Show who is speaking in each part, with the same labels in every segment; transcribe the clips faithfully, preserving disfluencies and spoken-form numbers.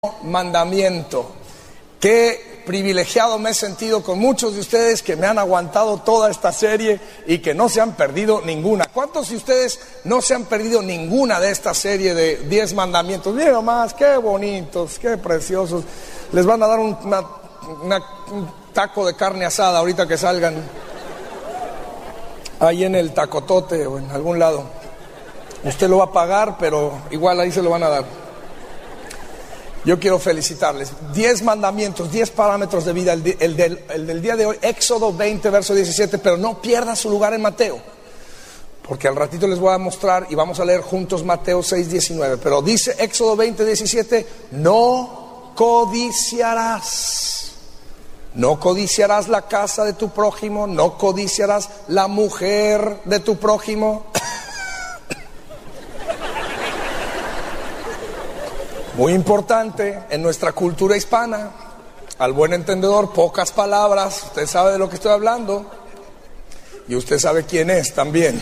Speaker 1: mandamiento. Qué privilegiado me he sentido con muchos de ustedes que me han aguantado toda esta serie y que no se han perdido ninguna. ¿Cuántos de ustedes no se han perdido ninguna de esta serie de diez mandamientos? Miren nomás, qué bonitos, qué preciosos. Les van a dar un, una, una, un taco de carne asada ahorita que salgan ahí en el tacotote o en algún lado. Usted lo va a pagar, pero igual ahí se lo van a dar. Yo quiero felicitarles. Diez mandamientos, diez parámetros de vida, el, de, el, del, el del día de hoy, Éxodo veinte, verso diecisiete, pero no pierda su lugar en Mateo, porque al ratito les voy a mostrar y vamos a leer juntos Mateo seis, diecinueve, pero dice Éxodo veinte, diecisiete, no codiciarás, no codiciarás la casa de tu prójimo, no codiciarás la mujer de tu prójimo. Muy importante en nuestra cultura hispana, al buen entendedor, pocas palabras, usted sabe de lo que estoy hablando y usted sabe quién es también.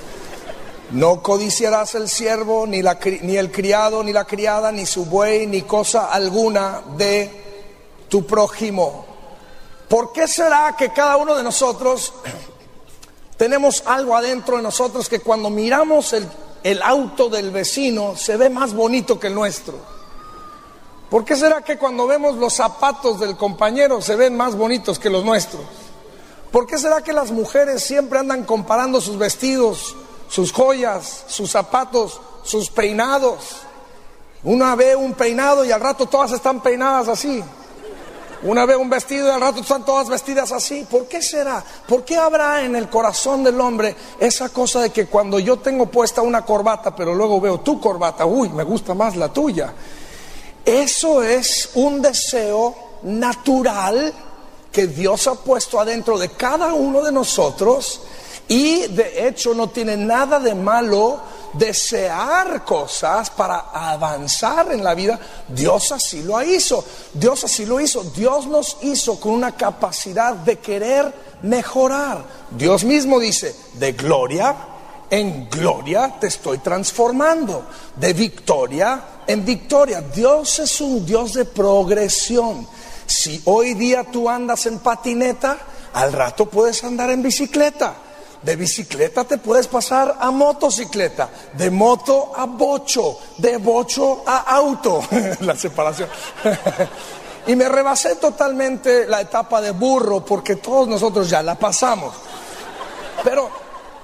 Speaker 1: No codiciarás el siervo, ni, la, ni el criado, ni la criada, ni su buey, ni cosa alguna de tu prójimo. ¿Por qué será que cada uno de nosotros tenemos algo adentro de nosotros que cuando miramos el, el auto del vecino se ve más bonito que el nuestro? ¿Por qué será que cuando vemos los zapatos del compañero se ven más bonitos que los nuestros? ¿Por qué será que las mujeres siempre andan comparando sus vestidos, sus joyas, sus zapatos, sus peinados? Una ve un peinado y al rato todas están peinadas así. Una ve un vestido y al rato están todas vestidas así. ¿Por qué será? ¿Por qué habrá en el corazón del hombre esa cosa de que cuando yo tengo puesta una corbata, pero luego veo tu corbata, uy, me gusta más la tuya? Eso es un deseo natural que Dios ha puesto adentro de cada uno de nosotros y de hecho no tiene nada de malo desear cosas para avanzar en la vida. Dios así lo hizo, Dios así lo hizo, Dios nos hizo con una capacidad de querer mejorar. Dios mismo dice, de gloria en gloria te estoy transformando, de victoria en victoria. Dios es un Dios de progresión. Si hoy día tú andas en patineta, al rato puedes andar en bicicleta. De bicicleta te puedes pasar a motocicleta, de moto a bocho, de bocho a auto. La separación. Y me rebasé totalmente la etapa de burro porque todos nosotros ya la pasamos. Pero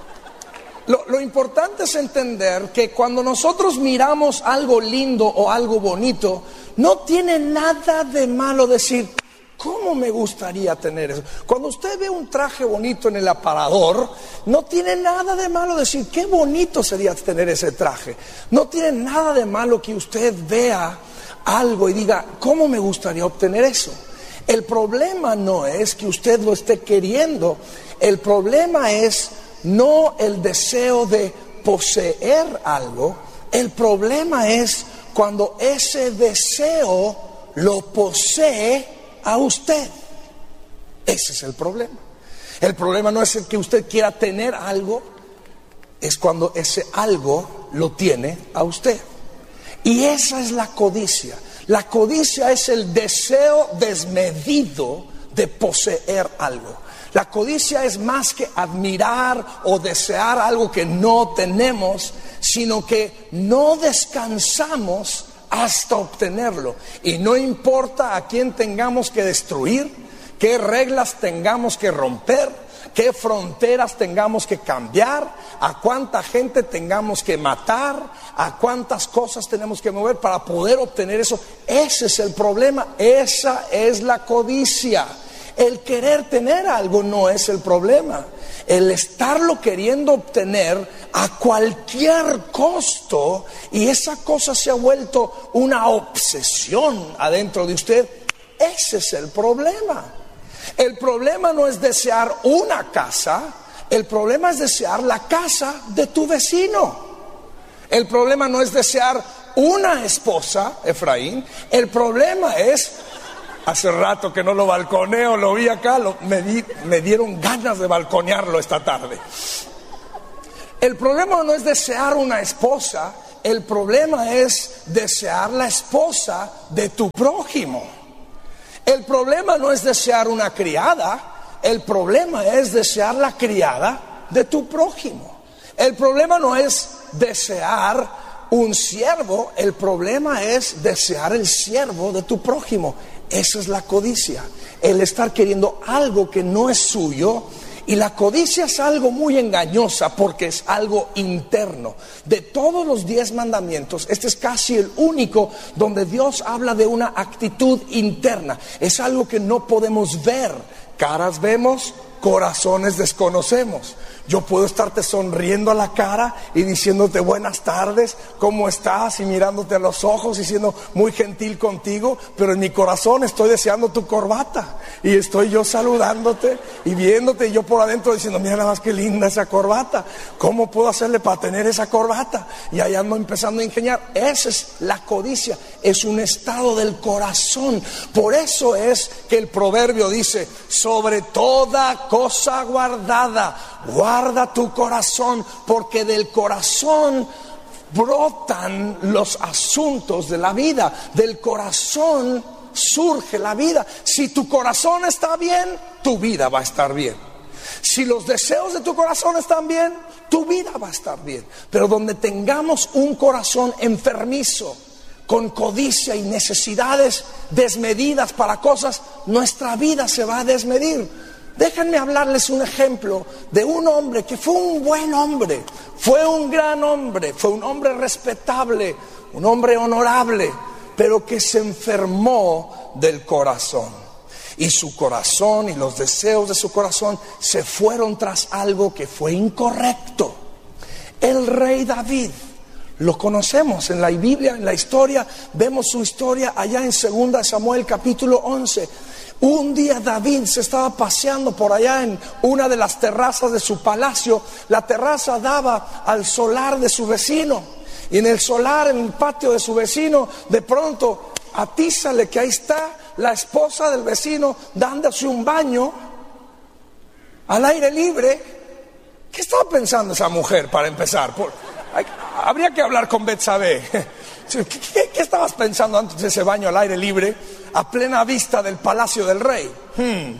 Speaker 1: Lo, lo importante es entender que cuando nosotros miramos algo lindo o algo bonito, no tiene nada de malo decir, ¿cómo me gustaría tener eso? Cuando usted ve un traje bonito en el aparador, no tiene nada de malo decir, qué bonito sería tener ese traje. No tiene nada de malo que usted vea algo y diga, ¿cómo me gustaría obtener eso? El problema no es que usted lo esté queriendo, el problema es no el deseo de poseer algo, el problema es cuando ese deseo lo posee a usted. Ese es el problema. El problema no es el que usted quiera tener algo, es cuando ese algo lo tiene a usted. Y esa es la codicia. La codicia es el deseo desmedido de poseer algo. La codicia es más que admirar o desear algo que no tenemos, sino que no descansamos hasta obtenerlo. Y no importa a quién tengamos que destruir, qué reglas tengamos que romper, qué fronteras tengamos que cambiar, a cuánta gente tengamos que matar, a cuántas cosas tenemos que mover para poder obtener eso. Ese es el problema, esa es la codicia. El querer tener algo no es el problema. El estarlo queriendo obtener a cualquier costo y esa cosa se ha vuelto una obsesión adentro de usted, ese es el problema. El problema no es desear una casa, el problema es desear la casa de tu vecino. El problema no es desear una esposa, Efraín, el problema es... Hace rato que no lo balconeo, lo vi acá, lo, me, di, me dieron ganas de balconearlo esta tarde. El problema no es desear una esposa, el problema es desear la esposa de tu prójimo. El problema no es desear una criada, el problema es desear la criada de tu prójimo. El problema no es desear un siervo, el problema es desear el siervo de tu prójimo. Esa es la codicia, el estar queriendo algo que no es suyo. Y la codicia es algo muy engañosa porque es algo interno. De todos los diez mandamientos, este es casi el único donde Dios habla de una actitud interna. Es algo que no podemos ver. Caras vemos, corazones desconocemos. Yo puedo estarte sonriendo a la cara y diciéndote buenas tardes, ¿cómo estás? Y mirándote a los ojos y siendo muy gentil contigo, pero en mi corazón estoy deseando tu corbata. Y estoy yo saludándote y viéndote, y yo por adentro diciendo, mira nada más que linda esa corbata. ¿Cómo puedo hacerle para tener esa corbata? Y allá ando empezando a ingeniar. Esa es la codicia, es un estado del corazón. Por eso es que el proverbio dice, sobre toda cosa guardada, guarda tu corazón, porque del corazón brotan los asuntos de la vida. Del corazón surge la vida. Si tu corazón está bien, tu vida va a estar bien. Si los deseos de tu corazón están bien, tu vida va a estar bien. Pero donde tengamos un corazón enfermizo, con codicia y necesidades desmedidas para cosas, nuestra vida se va a desmedir. Déjenme hablarles un ejemplo de un hombre que fue un buen hombre, fue un gran hombre, fue un hombre respetable, un hombre honorable, pero que se enfermó del corazón. Y su corazón y los deseos de su corazón se fueron tras algo que fue incorrecto. El rey David, lo conocemos en la Biblia, en la historia, vemos su historia allá en segunda de Samuel capítulo once. Un día David se estaba paseando por allá en una de las terrazas de su palacio. La terraza daba al solar de su vecino. Y en el solar, en el patio de su vecino, de pronto atízale que ahí está la esposa del vecino dándose un baño al aire libre. ¿Qué estaba pensando esa mujer para empezar? Por, hay, habría que hablar con Betsabé. ¿Qué, qué, ¿Qué estabas pensando antes de ese baño al aire libre, a plena vista del palacio del rey? Hmm.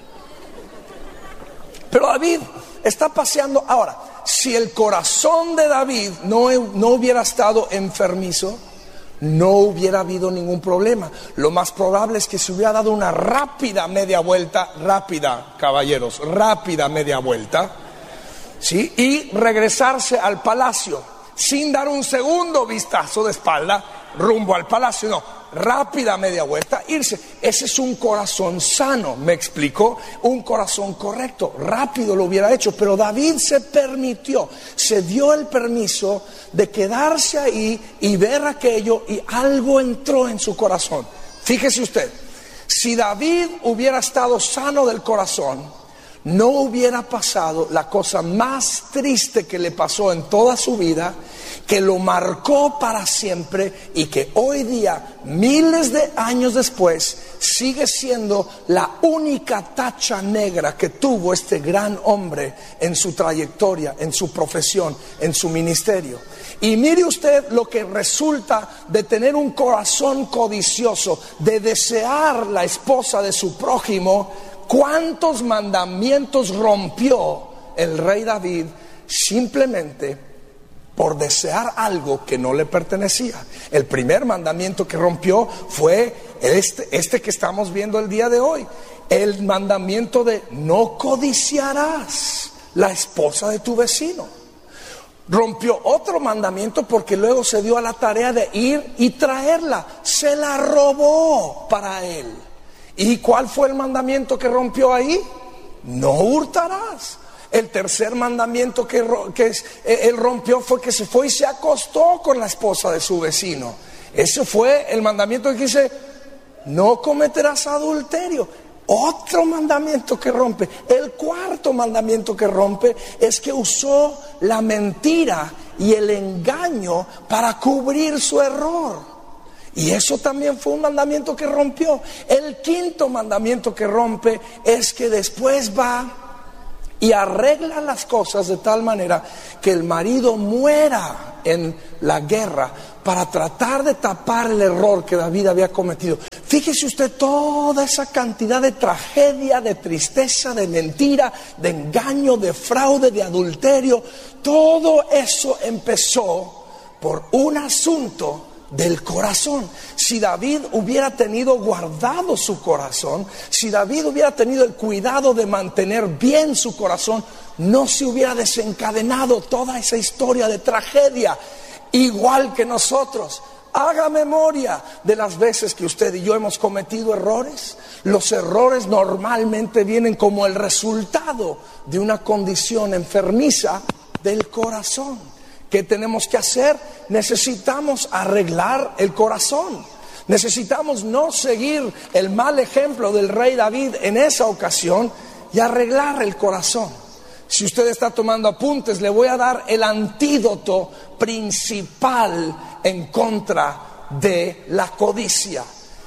Speaker 1: Pero David está paseando. Ahora, si el corazón de David no, no hubiera estado enfermizo, no hubiera habido ningún problema. Lo más probable es que se hubiera dado una rápida media vuelta, rápida, caballeros, rápida media vuelta, ¿sí? Y regresarse al palacio, sin dar un segundo vistazo de espalda rumbo al palacio. No, rápida media vuelta, irse. Ese es un corazón sano, me explicó, un corazón correcto. Rápido lo hubiera hecho, pero David se permitió, se dio el permiso de quedarse ahí y ver aquello, y algo entró en su corazón. Fíjese usted, si David hubiera estado sano del corazón, no hubiera pasado la cosa más triste que le pasó en toda su vida, que lo marcó para siempre y que hoy día, miles de años después, sigue siendo la única tacha negra que tuvo este gran hombre en su trayectoria, en su profesión, en su ministerio. Y mire usted lo que resulta de tener un corazón codicioso, de desear la esposa de su prójimo. ¿Cuántos mandamientos rompió el rey David simplemente por desear algo que no le pertenecía? El primer mandamiento que rompió fue este, este que estamos viendo el día de hoy. El mandamiento de no codiciarás la esposa de tu vecino. Rompió otro mandamiento porque luego se dio a la tarea de ir y traerla. Se la robó para él. ¿Y cuál fue el mandamiento que rompió ahí? No hurtarás. El tercer mandamiento que, que él rompió fue que se fue y se acostó con la esposa de su vecino. Ese fue el mandamiento que dice, no cometerás adulterio. Otro mandamiento que rompe. El cuarto mandamiento que rompe es que usó la mentira y el engaño para cubrir su error. Y eso también fue un mandamiento que rompió. El quinto mandamiento que rompe es que después va y arregla las cosas de tal manera que el marido muera en la guerra para tratar de tapar el error que David había cometido. Fíjese usted toda esa cantidad de tragedia, de tristeza, de mentira, de engaño, de fraude, de adulterio. Todo eso empezó por un asunto del corazón. Si David hubiera tenido guardado su corazón, si David hubiera tenido el cuidado de mantener bien su corazón, no se hubiera desencadenado toda esa historia de tragedia. Igual que nosotros, haga memoria de las veces que usted y yo hemos cometido errores. Los errores normalmente vienen como el resultado de una condición enfermiza del corazón. ¿Qué tenemos que hacer? Necesitamos arreglar el corazón. Necesitamos no seguir el mal ejemplo del rey David en esa ocasión y arreglar el corazón. Si usted está tomando apuntes, le voy a dar el antídoto principal en contra de la codicia.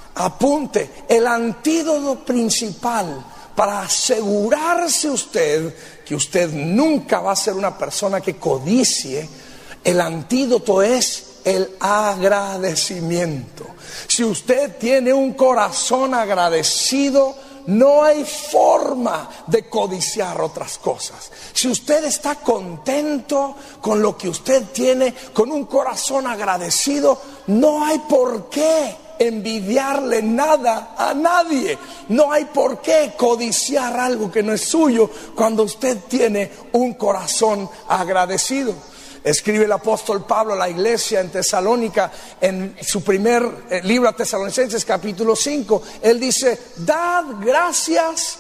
Speaker 1: Apunte, el antídoto principal para asegurarse usted que usted nunca va a ser una persona que codicie. El antídoto es el agradecimiento. Si usted tiene un corazón agradecido, no hay forma de codiciar otras cosas. Si usted está contento con lo que usted tiene, con un corazón agradecido, no hay por qué envidiarle nada a nadie. No hay por qué codiciar algo que no es suyo cuando usted tiene un corazón agradecido. Escribe el apóstol Pablo a la iglesia en Tesalónica, en su primer eh, libro a Tesalonicenses capítulo cinco. Él dice: dad gracias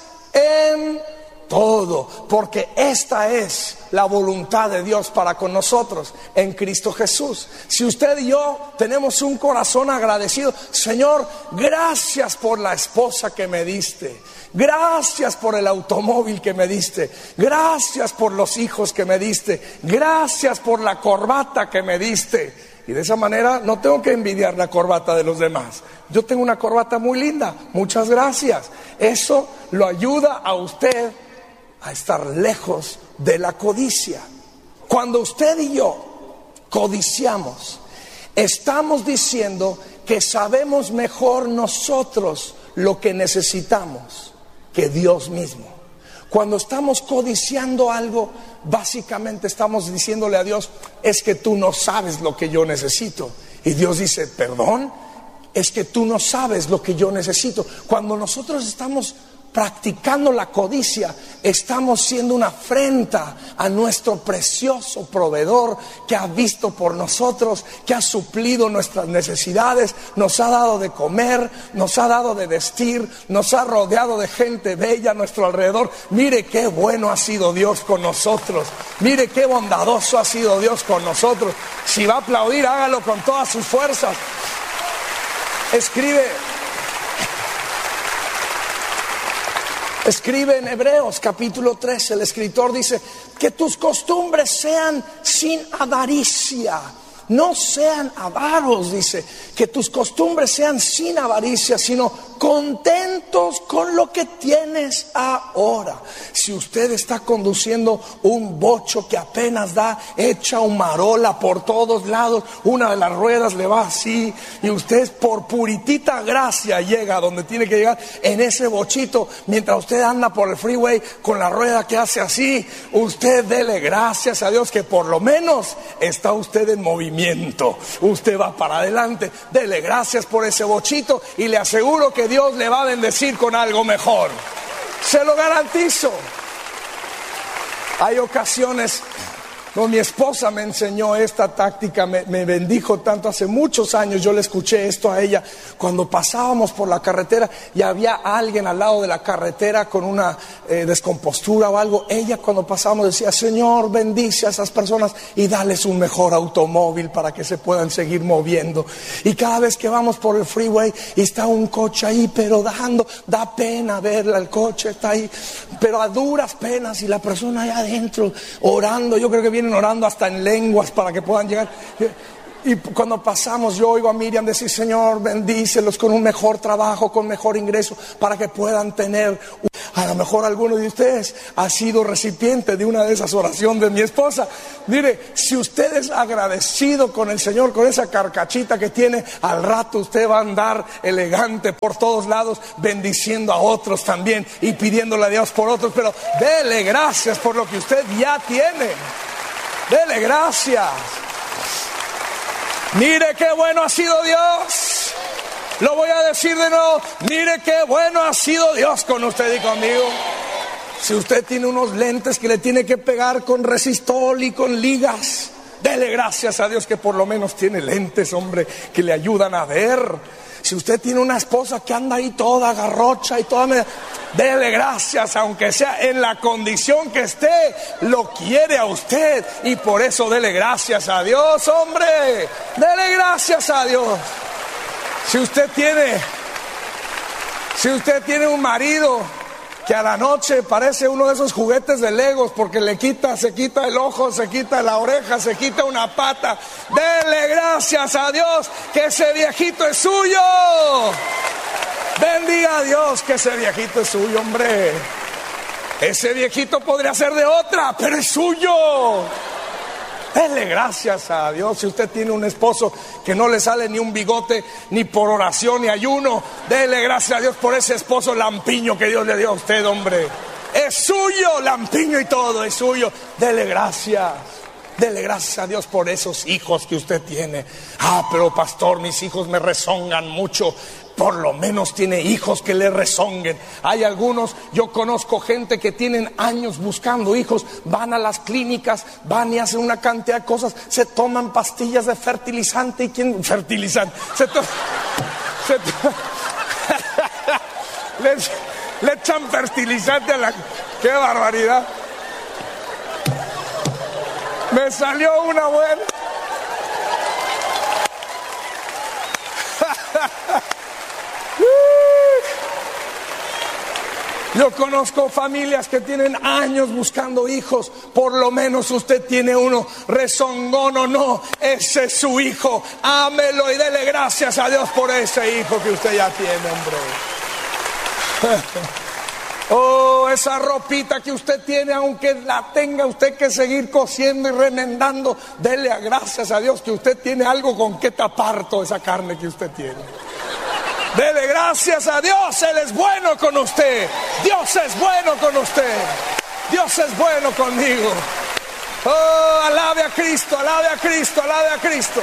Speaker 1: en todo, porque esta es la voluntad de Dios para con nosotros en Cristo Jesús. Si usted y yo tenemos un corazón agradecido: Señor, gracias por la esposa que me diste, gracias por el automóvil que me diste, gracias por los hijos que me diste, gracias por la corbata que me diste. Y de esa manera no tengo que envidiar la corbata de los demás. Yo tengo una corbata muy linda, muchas gracias. Eso lo ayuda a usted a estar lejos de la codicia. Cuando usted y yo codiciamos, estamos diciendo que sabemos mejor nosotros lo que necesitamos que Dios mismo. Cuando estamos codiciando algo, básicamente estamos diciéndole a Dios: es que tú no sabes lo que yo necesito. Y Dios dice: perdón, es que tú no sabes lo que yo necesito. Cuando nosotros estamos practicando la codicia, estamos siendo una afrenta a nuestro precioso proveedor que ha visto por nosotros, que ha suplido nuestras necesidades, nos ha dado de comer, nos ha dado de vestir, nos ha rodeado de gente bella a nuestro alrededor. Mire qué bueno ha sido Dios con nosotros, mire qué bondadoso ha sido Dios con nosotros. Si va a aplaudir, hágalo con todas sus fuerzas. Escribe Escribe en Hebreos capítulo trece, el escritor dice: que tus costumbres sean sin avaricia. No sean avaros, dice, que tus costumbres sean sin avaricia, sino contentos con lo que tienes ahora. Si usted está conduciendo un bocho que apenas da, echa un marola por todos lados, una de las ruedas le va así, y usted por puritita gracia llega a donde tiene que llegar en ese bochito, mientras usted anda por el freeway con la rueda que hace así, usted dele gracias a Dios que por lo menos está usted en movimiento. Usted va para adelante, dele gracias por ese bochito y le aseguro que Dios le va a bendecir con algo mejor. Se lo garantizo. Hay ocasiones, no, mi esposa me enseñó esta táctica, me, me bendijo tanto hace muchos años. Yo le escuché esto a ella cuando pasábamos por la carretera y había alguien al lado de la carretera con una eh, descompostura o algo. Ella, cuando pasábamos, decía: Señor, bendice a esas personas y dales un mejor automóvil para que se puedan seguir moviendo. Y cada vez que vamos por el freeway y está un coche ahí, pero dando, da pena verla, el coche está ahí, pero a duras penas, y la persona ahí adentro orando. Yo creo que viene orando hasta en lenguas para que puedan llegar. Y cuando pasamos, yo oigo a Miriam decir: Señor, bendícelos con un mejor trabajo, con mejor ingreso, para que puedan tener. A lo mejor alguno de ustedes ha sido recipiente de una de esas oraciones de mi esposa. Mire, si usted es agradecido con el Señor, con esa carcachita que tiene, al rato usted va a andar elegante por todos lados, bendiciendo a otros también y pidiéndole a Dios por otros. Pero dele gracias por lo que usted ya tiene. Dele gracias. Mire qué bueno ha sido Dios. Lo voy a decir de nuevo: mire qué bueno ha sido Dios con usted y conmigo. Si usted tiene unos lentes que le tiene que pegar con resistol y con ligas, dele gracias a Dios que por lo menos tiene lentes, hombre, que le ayudan a ver. Si usted tiene una esposa que anda ahí toda garrocha y toda media, dele gracias, aunque sea en la condición que esté, lo quiere a usted, y por eso dele gracias a Dios, hombre. Dele gracias a Dios. Si usted tiene, si usted tiene un marido que a la noche parece uno de esos juguetes de Legos, porque le quita, se quita el ojo, se quita la oreja, se quita una pata, dele gracias a Dios que ese viejito es suyo. Bendiga a Dios que ese viejito es suyo, hombre. Ese viejito podría ser de otra, pero es suyo. Dele gracias a Dios. Si usted tiene un esposo que no le sale ni un bigote, ni por oración ni ayuno, dele gracias a Dios por ese esposo lampiño que Dios le dio a usted, hombre. Es suyo, lampiño y todo, es suyo. Dele gracias. Dele gracias a Dios por esos hijos que usted tiene. Ah, pero pastor, mis hijos me rezongan mucho. Por lo menos tiene hijos que le rezonguen. Hay algunos, yo conozco gente que tienen años buscando hijos, van a las clínicas, van y hacen una cantidad de cosas, se toman pastillas de fertilizante y quién fertilizante, se, to, se to, le, le echan fertilizante a la, qué barbaridad. Me salió una buena. Yo conozco familias que tienen años buscando hijos. Por lo menos usted tiene uno, rezongón o no, ese es su hijo. Ámelo y dele gracias a Dios por ese hijo que usted ya tiene, hombre. Oh, esa ropita que usted tiene, aunque la tenga usted que seguir cosiendo y remendando, dele gracias a Dios que usted tiene algo con que tapar toda esa carne que usted tiene. Dele gracias a Dios, Él es bueno con usted. Dios es bueno con usted. Dios es bueno conmigo. Oh, alabe a Cristo, alabe a Cristo, alabe a Cristo.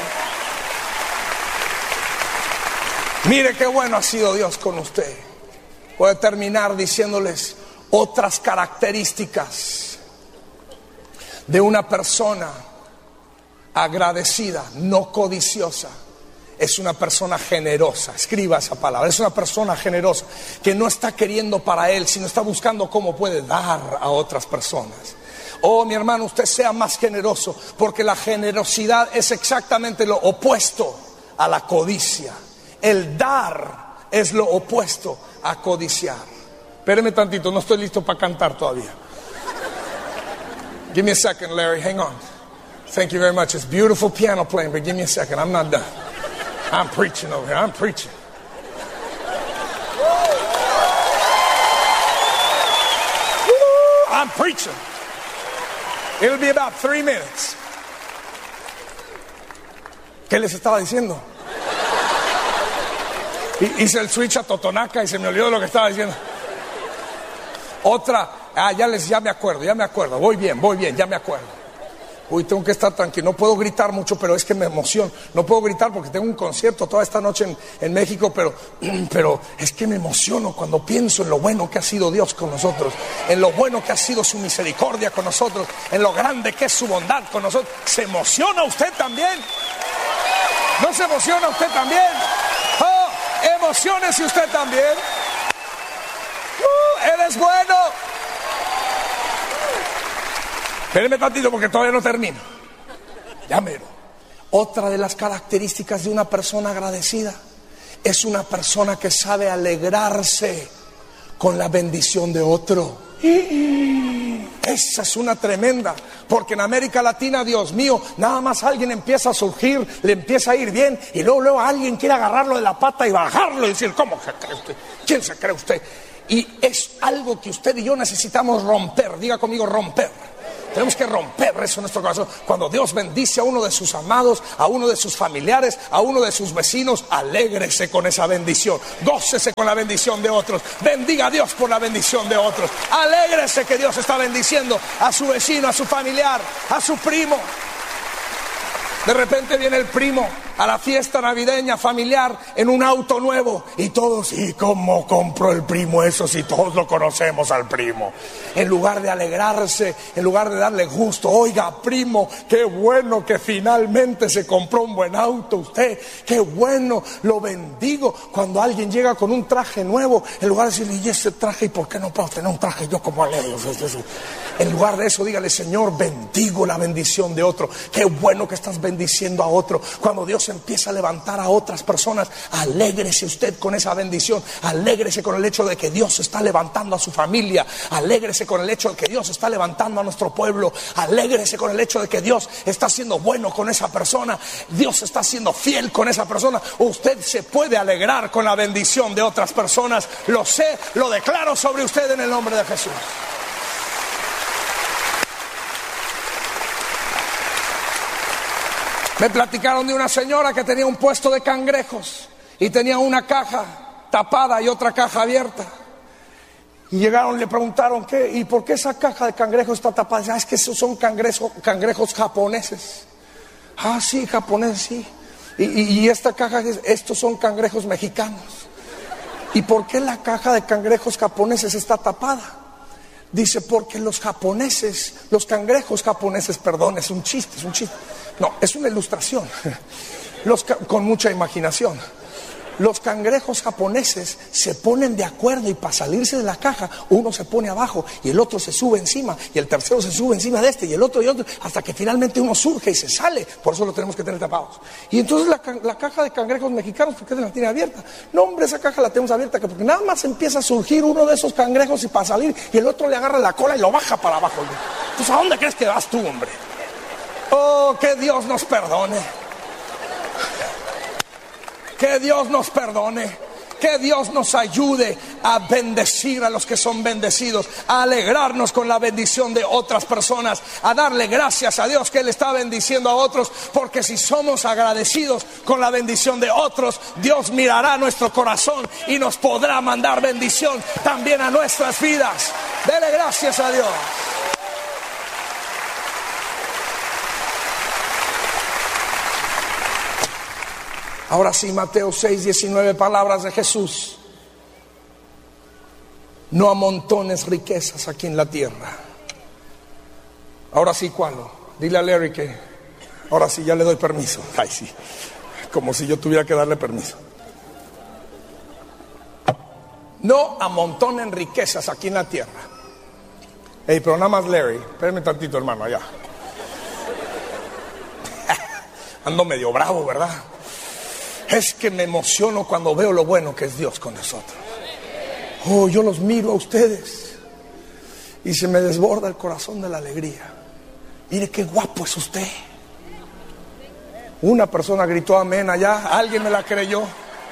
Speaker 1: Mire qué bueno ha sido Dios con usted. Voy a terminar diciéndoles otras características de una persona agradecida, no codiciosa. Es una persona generosa, escriba esa palabra, es una persona generosa que no está queriendo para él, sino está buscando cómo puede dar a otras personas. Oh, mi hermano, usted sea más generoso, porque la generosidad es exactamente lo opuesto a la codicia. El dar es lo opuesto a codiciar. Espéreme tantito, no estoy listo para cantar todavía. Give me a second, Larry, hang on. Thank you very much. It's beautiful piano playing, but give me a second, I'm not done. I'm preaching over here, I'm preaching. I'm preaching. It'll be about three minutes. ¿Qué les estaba diciendo? Hice el switch a Totonaca y se me olvidó lo que estaba diciendo. Otra, ah, ya les, ya me acuerdo, ya me acuerdo. Voy bien, voy bien, ya me acuerdo. Uy, tengo que estar tranquilo, no puedo gritar mucho, pero es que me emociono. No puedo gritar porque tengo un concierto toda esta noche en, en México, pero, pero es que me emociono cuando pienso en lo bueno que ha sido Dios con nosotros, en lo bueno que ha sido su misericordia con nosotros, en lo grande que es su bondad con nosotros. ¿Se emociona usted también? ¿No se emociona usted también? ¡Oh, emociónese usted también! ¡Uh, Él es bueno! Espérenme tantito porque todavía no termino. Ya mero. Otra de las características de una persona agradecida es una persona que sabe alegrarse con la bendición de otro. Esa es una tremenda, porque en América Latina, Dios mío, nada más alguien empieza a surgir, le empieza a ir bien, y luego, luego alguien quiere agarrarlo de la pata y bajarlo y decir, ¿cómo se cree usted? ¿Quién se cree usted? Y es algo que usted y yo necesitamos romper. Diga conmigo, romper. Tenemos que romper eso en nuestro corazón. Cuando Dios bendice a uno de sus amados, a uno de sus familiares, a uno de sus vecinos, alégrese con esa bendición, gócese con la bendición de otros, bendiga a Dios por la bendición de otros, alégrese que Dios está bendiciendo a su vecino, a su familiar, a su primo. De repente viene el primo a la fiesta navideña familiar en un auto nuevo y todos, ¿y cómo compró el primo eso si todos lo conocemos al primo? En lugar de alegrarse, en lugar de darle gusto, oiga primo, qué bueno que finalmente se compró un buen auto usted, qué bueno, lo bendigo. Cuando alguien llega con un traje nuevo, en lugar de decirle, ¿y ese traje? ¿Y por qué no puedo tener un traje yo como alegre? En lugar de eso, dígale, Señor, bendigo la bendición de otro. Qué bueno que estás bendiciendo a otro. Cuando Dios empieza a levantar a otras personas, alégrese usted con esa bendición. Alégrese con el hecho de que Dios está levantando a su familia. Alégrese con el hecho de que Dios está levantando a nuestro pueblo. Alégrese con el hecho de que Dios está siendo bueno con esa persona. Dios está siendo fiel con esa persona. Usted se puede alegrar con la bendición de otras personas. Lo sé, lo declaro sobre usted en el nombre de Jesús. Me platicaron de una señora que tenía un puesto de cangrejos y tenía una caja tapada y otra caja abierta. Y llegaron y le preguntaron, ¿qué? ¿Y por qué esa caja de cangrejos está tapada? Ah, es que esos son cangrejos, cangrejos japoneses. Ah, sí, japoneses, sí. Y, y, y esta caja, estos son cangrejos mexicanos. ¿Y por qué la caja de cangrejos japoneses está tapada? Dice, porque los japoneses, los cangrejos japoneses, perdón, es un chiste, es un chiste. No, es una ilustración, los, con mucha imaginación. Los cangrejos japoneses se ponen de acuerdo y para salirse de la caja, uno se pone abajo y el otro se sube encima y el tercero se sube encima de este y el otro y otro, hasta que finalmente uno surge y se sale. Por eso lo tenemos que tener tapados. Y entonces la, la caja de cangrejos mexicanos, ¿por qué se la tiene abierta? No, hombre, esa caja la tenemos abierta que porque nada más empieza a surgir uno de esos cangrejos y para salir y el otro le agarra la cola y lo baja para abajo. Entonces, ¿a dónde crees que vas tú, hombre? Oh, que Dios nos perdone. Que Dios nos perdone. Que Dios nos ayude a bendecir a los que son bendecidos, a alegrarnos con la bendición de otras personas, a darle gracias a Dios que Él está bendiciendo a otros, porque si somos agradecidos con la bendición de otros, Dios mirará nuestro corazón y nos podrá mandar bendición también a nuestras vidas. Dele gracias a Dios. Ahora sí, Mateo seis, diecinueve, palabras de Jesús. No amontones riquezas aquí en la tierra. Ahora sí, ¿cuál? Dile a Larry que ahora sí ya le doy permiso. Ay, sí, como si yo tuviera que darle permiso. No amontonen riquezas aquí en la tierra. Ey, pero nada más Larry, espérame tantito, hermano, allá. Ando medio bravo, ¿verdad? Es que me emociono cuando veo lo bueno que es Dios con nosotros. Oh, yo los miro a ustedes y se me desborda el corazón de la alegría. Mire qué guapo es usted. Una persona gritó amén allá, alguien me la creyó.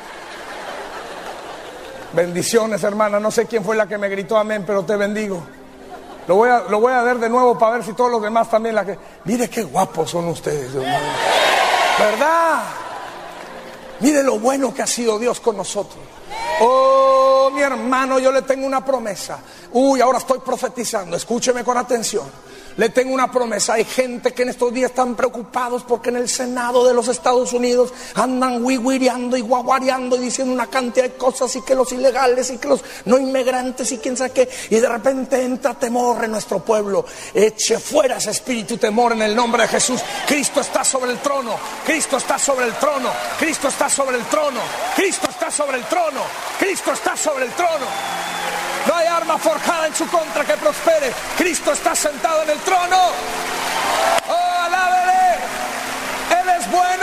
Speaker 1: Bendiciones, hermana, no sé quién fue la que me gritó amén, pero te bendigo. Lo voy a, lo voy a ver de nuevo para ver si todos los demás también la que... Mire qué guapos son ustedes, Dios mío. ¿Verdad? Mire lo bueno que ha sido Dios con nosotros. Oh, mi hermano, yo le tengo una promesa. Uy, ahora estoy profetizando, escúcheme con atención. Le tengo una promesa. Hay gente que en estos días están preocupados porque en el Senado de los Estados Unidos andan wiwiriando y guaguareando y diciendo una cantidad de cosas, y que los ilegales y que los no inmigrantes y quién sabe qué, y de repente entra temor en nuestro pueblo. Eche fuera ese espíritu temor en el nombre de Jesús. Cristo está sobre el trono, Cristo está sobre el trono, Cristo está sobre el trono, Cristo está sobre el trono, Cristo está sobre el trono. No hay arma forjada en su contra que prospere. Cristo está sentado en el trono. Oh, alábele. Él es bueno.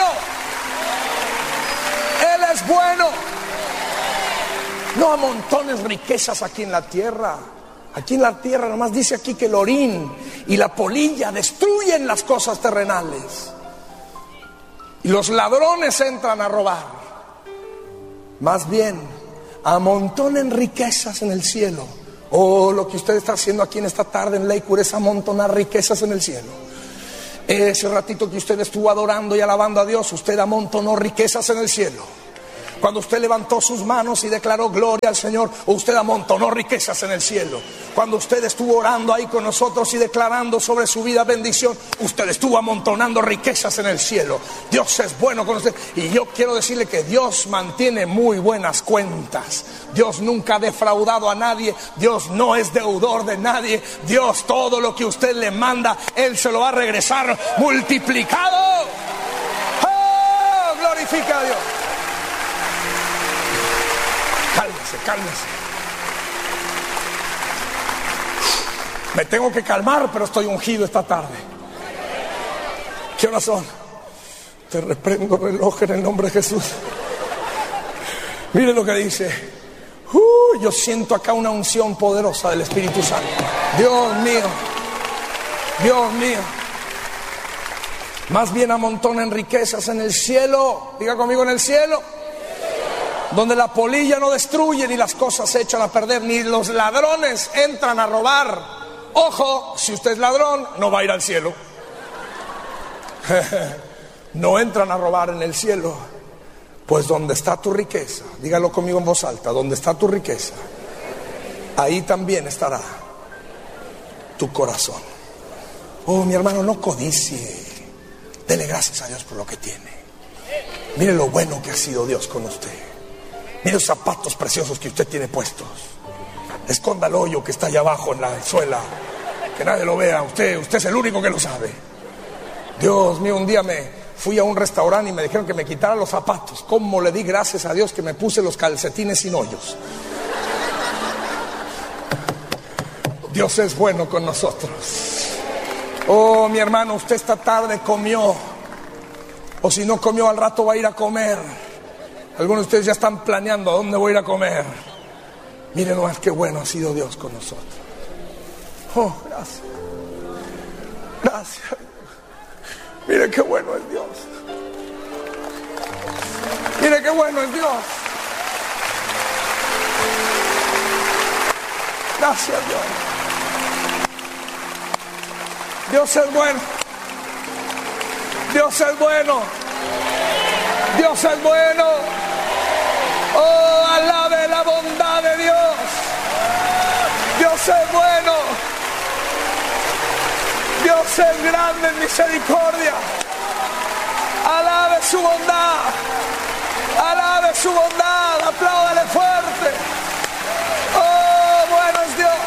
Speaker 1: Él es bueno. No amontones riquezas aquí en la tierra. Aquí en la tierra nomás dice aquí que el orín y la polilla destruyen las cosas terrenales. Y los ladrones entran a robar. Más bien, amontonen riquezas en el cielo. Oh, lo que usted está haciendo aquí en esta tarde en Lakewood es amontonar riquezas en el cielo. Ese ratito que usted estuvo adorando y alabando a Dios, usted amontonó riquezas en el cielo. Cuando usted levantó sus manos y declaró gloria al Señor, usted amontonó riquezas en el cielo. Cuando usted estuvo orando ahí con nosotros y declarando sobre su vida bendición, usted estuvo amontonando riquezas en el cielo. Dios es bueno con usted. Y yo quiero decirle que Dios mantiene muy buenas cuentas. Dios nunca ha defraudado a nadie. Dios no es deudor de nadie. Dios, todo lo que usted le manda, Él se lo va a regresar multiplicado. ¡Oh! Glorifica a Dios. Cálmese, cálmese. Me tengo que calmar, pero estoy ungido esta tarde. ¿Qué horas son? Te reprendo, reloj, en el nombre de Jesús. Mire lo que dice. Uh, yo siento acá una unción poderosa del Espíritu Santo. Dios mío, Dios mío. Más bien amontonen riquezas en el cielo. Diga conmigo, en el cielo. Donde la polilla no destruye, ni las cosas se echan a perder, ni los ladrones entran a robar. Ojo, si usted es ladrón, no va a ir al cielo. No entran a robar en el cielo. Pues donde está tu riqueza, dígalo conmigo en voz alta, donde está tu riqueza, ahí también estará tu corazón. Oh, mi hermano, no codicie. Dele gracias a Dios por lo que tiene. Mire lo bueno que ha sido Dios con usted. Mire los zapatos preciosos que usted tiene puestos. Esconda el hoyo que está allá abajo en la suela, que nadie lo vea. Usted, usted es el único que lo sabe. Dios mío, un día me fui a un restaurante y me dijeron que me quitara los zapatos. ¿Cómo le di gracias a Dios que me puse los calcetines sin hoyos? Dios es bueno con nosotros. Oh, mi hermano, usted esta tarde comió, o si no comió, al rato va a ir a comer. Algunos de ustedes ya están planeando a dónde voy a ir a comer. Miren nomás qué bueno ha sido Dios con nosotros. Oh, gracias. Gracias. Mire qué bueno es Dios. Mire qué bueno es Dios. Gracias, Dios. Dios es bueno. Dios es bueno. Dios es bueno. Oh, alabe la bondad de Dios. Dios es bueno. Dios es grande en misericordia. Alabe su bondad. Alabe su bondad. Apláudale fuerte. Oh, bueno es Dios.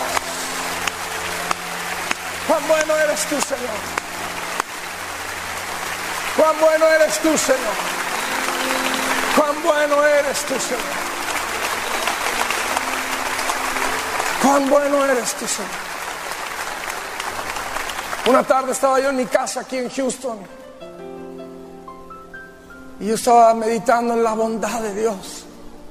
Speaker 1: Cuán bueno eres tú, Señor. Cuán bueno eres tú, Señor. Cuán bueno eres tú, Señor. Cuán bueno eres tú, Señor. Una tarde estaba yo en mi casa aquí en Houston y yo estaba meditando en la bondad de Dios.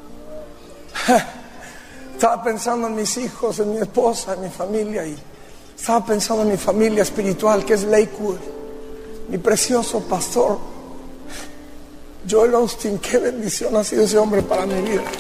Speaker 1: Estaba pensando en mis hijos, en mi esposa, en mi familia, y estaba pensando en mi familia espiritual, que es Lakewood. Mi precioso pastor Joel Austin, qué bendición ha sido ese hombre para mi vida.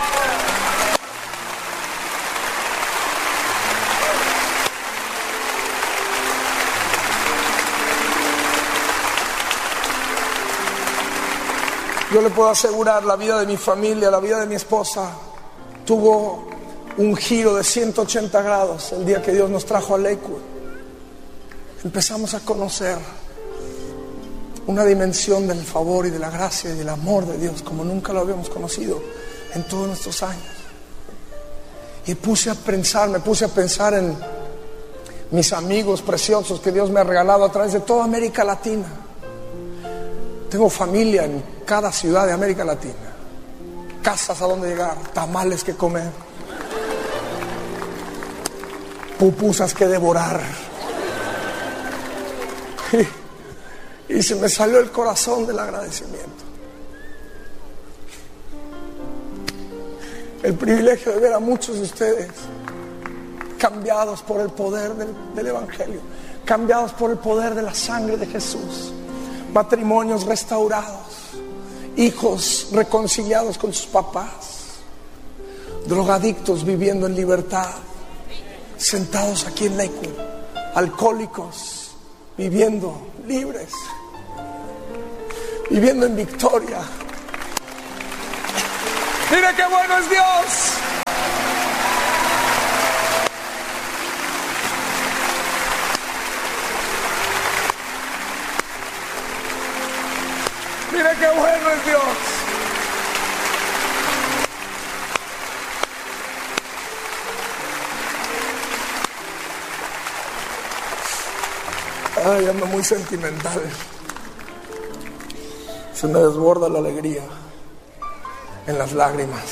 Speaker 1: Yo le puedo asegurar, la vida de mi familia, la vida de mi esposa tuvo un giro de ciento ochenta grados el día que Dios nos trajo a Lakewood. Empezamos a conocer una dimensión del favor y de la gracia y del amor de Dios como nunca lo habíamos conocido en todos nuestros años. Y puse a pensar, me puse a pensar en mis amigos preciosos que Dios me ha regalado a través de toda América Latina. Tengo familia en cada ciudad de América Latina, casas a donde llegar, tamales que comer, pupusas que devorar. Y, y se me salió el corazón del agradecimiento. El privilegio de ver a muchos de ustedes cambiados por el poder del, del Evangelio, cambiados por el poder de la sangre de Jesús, matrimonios restaurados, hijos reconciliados con sus papás, drogadictos viviendo en libertad, sentados aquí en Lakewood, alcohólicos viviendo libres, viviendo en victoria. Mire qué bueno es Dios. Mire qué bueno es Dios. Ay, ando muy sentimental. Se me desborda la alegría en las lágrimas.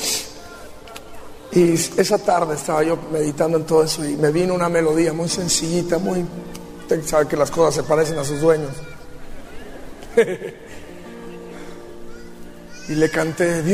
Speaker 1: Y esa tarde estaba yo meditando en todo eso y me vino una melodía muy sencillita, muy... Usted sabe que las cosas se parecen a sus dueños. Y le canté, Dios.